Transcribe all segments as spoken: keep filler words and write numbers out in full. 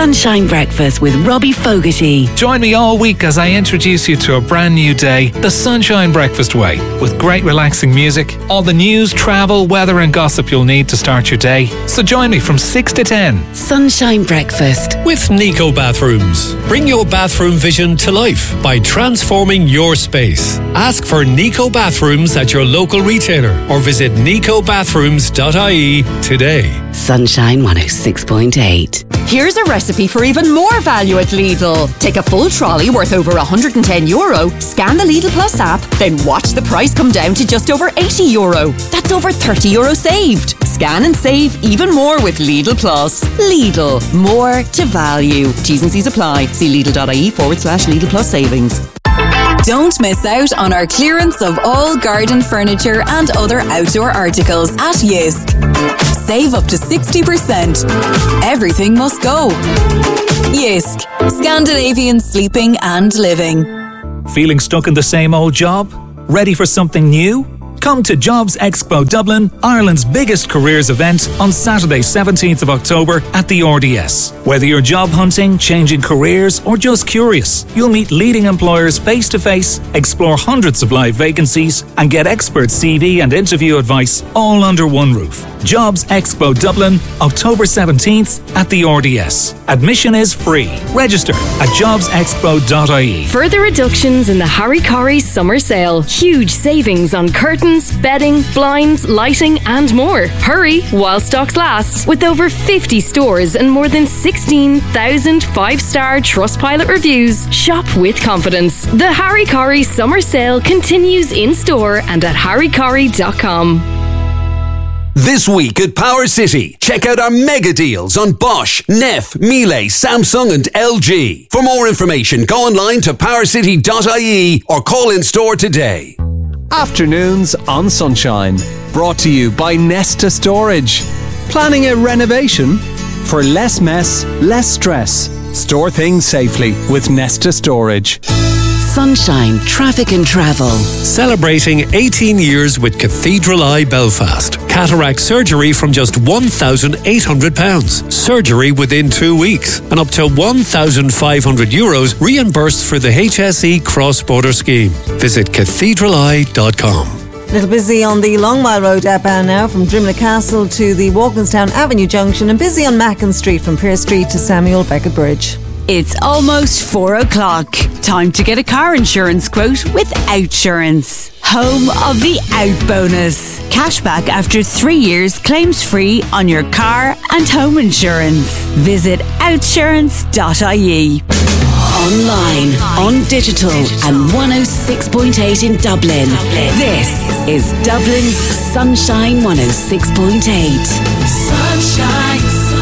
Sunshine Breakfast with Robbie Fogarty. Join me all week as I introduce you to a brand new day, the Sunshine Breakfast way, with great relaxing music, all the news, travel, weather and gossip you'll need to start your day. So join me from six to ten. Sunshine Breakfast. With Nico Bathrooms. Bring your bathroom vision to life by transforming your space. Ask for Nico Bathrooms at your local retailer or visit nico bathrooms dot I E today. Sunshine one oh six point eight. Here's a recipe for even more value at Lidl. Take a full trolley worth over one hundred ten euro, scan the Lidl Plus app, then watch the price come down to just over eighty euro. That's over thirty euro saved. Scan and save even more with Lidl Plus. Lidl, more to value. T's and C's apply. See Lidl.ie forward slash Lidl Plus savings. Don't miss out on our clearance of all garden furniture and other outdoor articles at Jysk. Save up to sixty percent. Everything must go. Jysk. Scandinavian sleeping and living. Feeling stuck in the same old job? Ready for something new? Come to Jobs Expo Dublin, Ireland's biggest careers event, on Saturday seventeenth of October at the R D S. Whether you're job hunting, changing careers or just curious, you'll meet leading employers face to face, explore hundreds of live vacancies and get expert C V and interview advice all under one roof. Jobs Expo Dublin, October seventeenth at the R D S. Admission is free. Register at jobs expo dot I E. Further reductions in the Harry Corrie summer sale. Huge savings on curtains, bedding, blinds, lighting and more. Hurry while stocks last. With over fifty stores and more than sixteen thousand five-star Trustpilot reviews, shop with confidence. The Harry Corrie summer sale continues in store and at harry corrie dot com. This week at Power City, check out our mega deals on Bosch, Neff, Miele, Samsung and L G. For more information, go online to power city dot I E or call in store today. Afternoons on Sunshine, brought to you by Nesta Storage. Planning a renovation? For less mess, less stress. Store things safely with Nesta Storage. Sunshine Traffic and Travel. Celebrating eighteen years with Cathedral Eye Belfast. Cataract surgery from just one thousand eight hundred pounds. Surgery within two weeks. And up to one thousand five hundred euros reimbursed for the H S E cross-border scheme. Visit cathedral eye dot com. A little busy on the Long Mile Road outbound now from Drimnagh Castle to the Walkinstown Avenue Junction, and busy on Mackin Street from Pearse Street to Samuel Beckett Bridge. It's almost four o'clock. Time to get a car insurance quote with Outsurance. Home of the Out Bonus. Cashback after three years, claims free on your car and home insurance. Visit outsurance dot I E. Online, on digital and one oh six point eight in Dublin. This is Dublin's Sunshine one oh six point eight. Sunshine,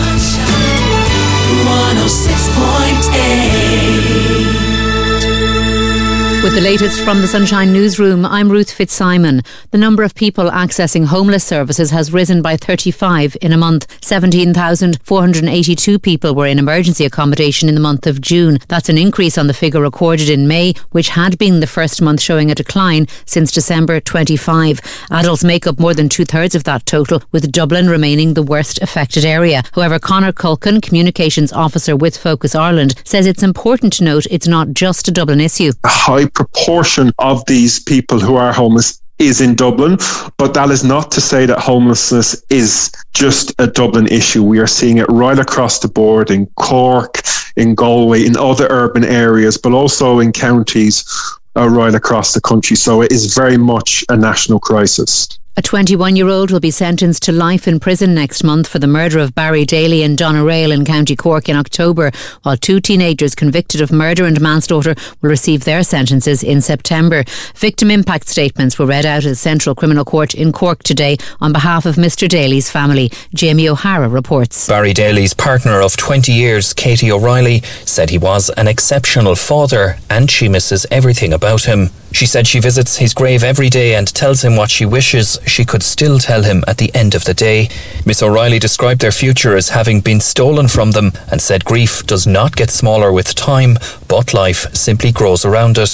sunshine, one oh six point eight. With the latest from the Sunshine Newsroom, I'm Ruth Fitzsimon. The number of people accessing homeless services has risen by thirty-five in a month. seventeen thousand four hundred eighty-two people were in emergency accommodation in the month of June. That's an increase on the figure recorded in May, which had been the first month showing a decline since December twenty-five. Adults make up more than two-thirds of that total, with Dublin remaining the worst affected area. However, Conor Culkin, Communications Officer with Focus Ireland, says it's important to note it's not just a Dublin issue. A high proportion of these people who are homeless is in Dublin, but that is not to say that homelessness is just a Dublin issue. We are seeing it right across the board in Cork, in Galway, in other urban areas, but also in counties uh, right across the country. So it is very much a national crisis. A twenty-one-year-old will be sentenced to life in prison next month for the murder of Barry Daly and Donna Rail in County Cork in October, while two teenagers convicted of murder and manslaughter will receive their sentences in September. Victim impact statements were read out at the Central Criminal Court in Cork today on behalf of Mister Daly's family. Jamie O'Hara reports. Barry Daly's partner of twenty years, Katie O'Reilly, said he was an exceptional father and she misses everything about him. She said she visits his grave every day and tells him what she wishes she could still tell him at the end of the day. Miss O'Reilly described their future as having been stolen from them and said grief does not get smaller with time, but life simply grows around it.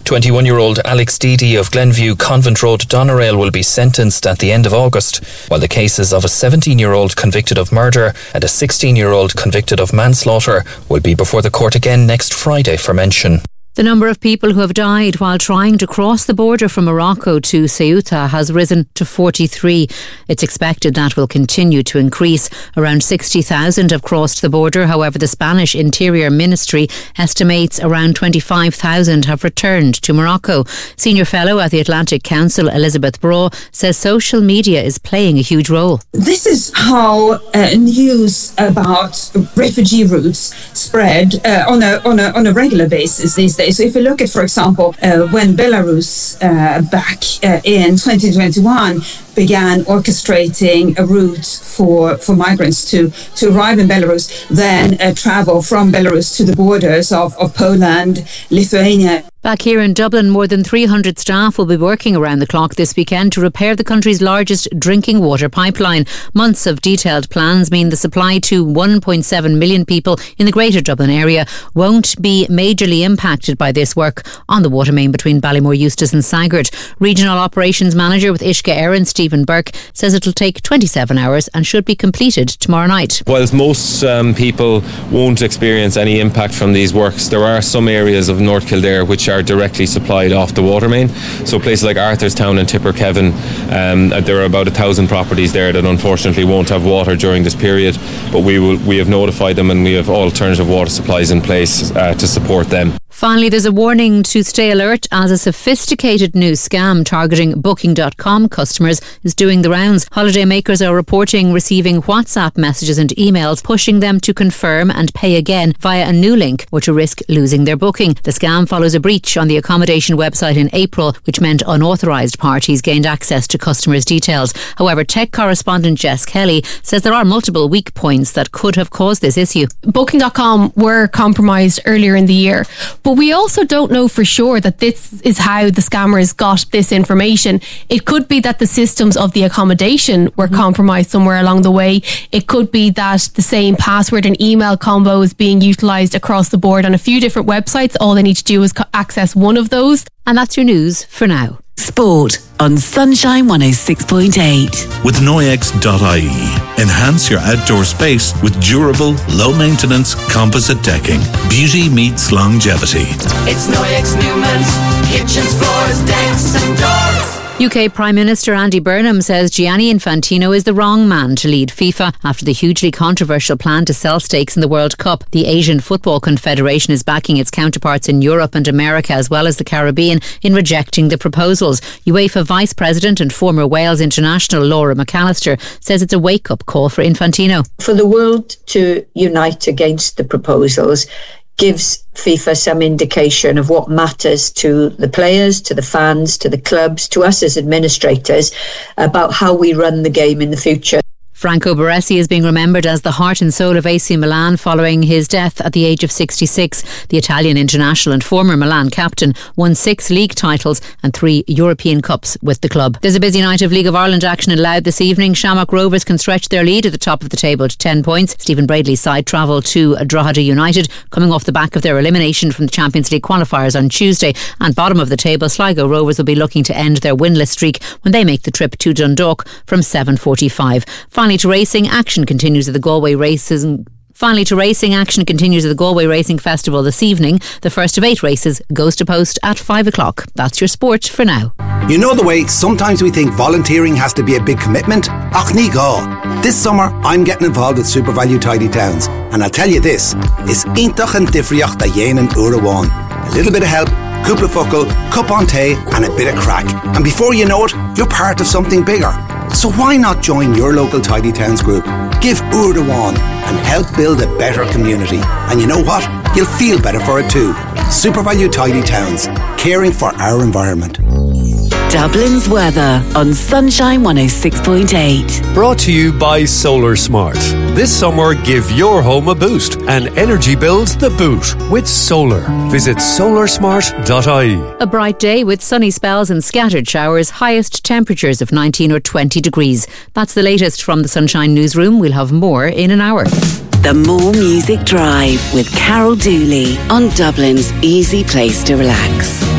twenty-one-year-old Alex Deedy of Glenview Convent Road, Doneraile, will be sentenced at the end of August, while the cases of a seventeen-year-old convicted of murder and a sixteen-year-old convicted of manslaughter will be before the court again next Friday for mention. The number of people who have died while trying to cross the border from Morocco to Ceuta has risen to forty-three. It's expected that will continue to increase. Around sixty thousand have crossed the border. However, the Spanish Interior Ministry estimates around twenty-five thousand have returned to Morocco. Senior Fellow at the Atlantic Council, Elizabeth Braw, says social media is playing a huge role. This is how uh, news about refugee routes spread uh, on a on a on a regular basis these days. So if you look at, for example, uh, when Belarus uh, back uh, in twenty twenty-one began orchestrating a route for, for migrants to, to arrive in Belarus, then uh, travel from Belarus to the borders of, of Poland, Lithuania. Back here in Dublin, more than three hundred staff will be working around the clock this weekend to repair the country's largest drinking water pipeline. Months of detailed plans mean the supply to one point seven million people in the Greater Dublin area won't be majorly impacted by this work on the water main between Ballymore, Eustace and Sagart. Regional Operations Manager with Uisce Éireann, Stephen Burke, says it'll take twenty-seven hours and should be completed tomorrow night. Whilst most um, people won't experience any impact from these works, there are some areas of North Kildare which are directly supplied off the water main. So places like Arthurstown and Tipperkevin, um, there are about a thousand properties there that unfortunately won't have water during this period, but we will we have notified them and we have alternative water supplies in place uh, to support them. Finally, there's a warning to stay alert as a sophisticated new scam targeting booking dot com customers is doing the rounds. Holiday makers are reporting receiving WhatsApp messages and emails pushing them to confirm and pay again via a new link or to risk losing their booking. The scam follows a breach on the accommodation website in April, which meant unauthorised parties gained access to customers' details. However, tech correspondent Jess Kelly says there are multiple weak points that could have caused this issue. booking dot com were compromised earlier in the year. But we also don't know for sure that this is how the scammers got this information. It could be that the systems of the accommodation were compromised somewhere along the way. It could be that the same password and email combo is being utilised across the board on a few different websites. All they need to do is co- access one of those. And that's your news for now. Sport on Sunshine one oh six point eight. With Noyex dot I E. Enhance your outdoor space with durable, low-maintenance composite decking. Beauty meets longevity. It's Noyex Newman's kitchens, floors, decks and doors. U K Prime Minister Andy Burnham says Gianni Infantino is the wrong man to lead FIFA after the hugely controversial plan to sell stakes in the World Cup. The Asian Football Confederation is backing its counterparts in Europe and America as well as the Caribbean in rejecting the proposals. UEFA Vice President and former Wales international Laura McAllister says it's a wake-up call for Infantino. For the world to unite against the proposals gives FIFA some indication of what matters to the players, to the fans, to the clubs, to us as administrators about how we run the game in the future. Franco Baresi is being remembered as the heart and soul of A C Milan following his death at the age of sixty-six. The Italian international and former Milan captain won six league titles and three European Cups with the club. There's a busy night of League of Ireland action in Louth this evening. Shamrock Rovers can stretch their lead at the top of the table to ten points. Stephen Braidley's side travel to Drogheda United, coming off the back of their elimination from the Champions League qualifiers on Tuesday. And bottom of the table, Sligo Rovers will be looking to end their winless streak when they make the trip to Dundalk from seven forty-five. Finally to racing, action continues at the Galway races. Finally to racing, action continues at the Galway Racing Festival this evening. The first of eight races goes to post at five o'clock. That's your sport for now. You know the way sometimes we think volunteering has to be a big commitment? Ach ní gá. This summer I'm getting involved with Super Value Tidy Towns, and I'll tell you this, is intach and difriocht da dhéanaan uair amháin. A little bit of help, cúpla focal, cup on tea and a bit of crack. And before you know it, you're part of something bigger. So why not join your local Tidy Towns group? Give Uair Amháin and help build a better community. And you know what? You'll feel better for it too. Super Value Tidy Towns, caring for our environment. Dublin's weather on Sunshine one oh six point eight. Brought to you by Solar Smart. This summer, give your home a boost and energy bills the boot with solar. Visit solar smart dot I E. A bright day with sunny spells and scattered showers, highest temperatures of nineteen or twenty degrees. That's the latest from the Sunshine Newsroom. We'll have more in an hour. The More Music Drive with Carol Dooley on Dublin's easy place to relax.